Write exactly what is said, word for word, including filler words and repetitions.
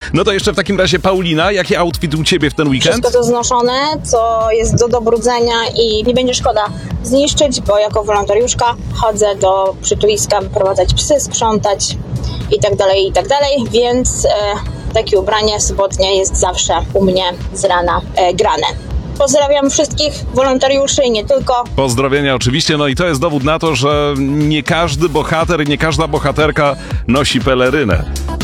No to jeszcze w takim razie Paulina, jaki outfit u ciebie w ten weekend? Wszystko to znoszone, co jest do dobrudzenia i nie będzie szkoda zniszczyć, bo jako wolontariuszka chodzę do przytuliska wyprowadzać psy, sprzątać i tak dalej, i tak dalej, więc e, takie ubranie sobotnie jest zawsze u mnie z rana e, grane. Pozdrawiam wszystkich wolontariuszy i nie tylko. Pozdrowienia oczywiście, no i to jest dowód na to, że nie każdy bohater i nie każda bohaterka nosi pelerynę.